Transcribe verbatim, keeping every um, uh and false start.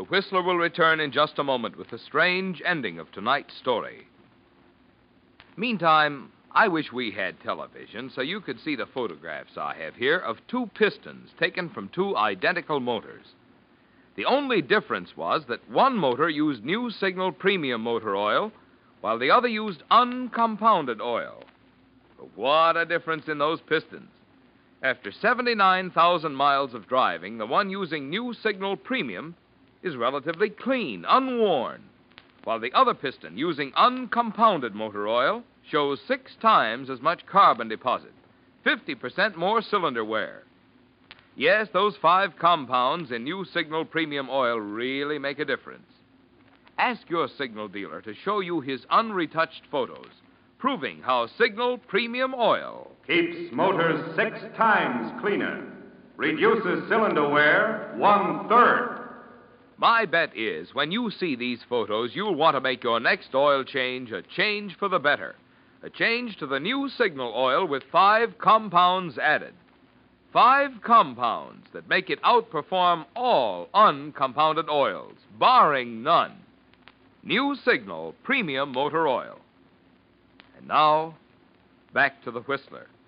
Whistler will return in just a moment with the strange ending of tonight's story. Meantime, I wish we had television so you could see the photographs I have here of two pistons taken from two identical motors. The only difference was that one motor used New Signal Premium Motor Oil, while the other used uncompounded oil. But what a difference in those pistons. After seventy-nine thousand miles of driving, the one using New Signal Premium is relatively clean, unworn, while the other piston using uncompounded motor oil shows six times as much carbon deposit, fifty percent more cylinder wear. Yes, those five compounds in New Signal Premium Oil really make a difference. Ask your Signal dealer to show you his unretouched photos, proving how Signal Premium Oil keeps motors six times cleaner, reduces cylinder wear one-third. My bet is when you see these photos, you'll want to make your next oil change a change for the better, a change to the New Signal Oil with five compounds added. Five compounds that make it outperform all uncompounded oils, barring none. New Signal Premium Motor Oil. And now, back to the Whistler.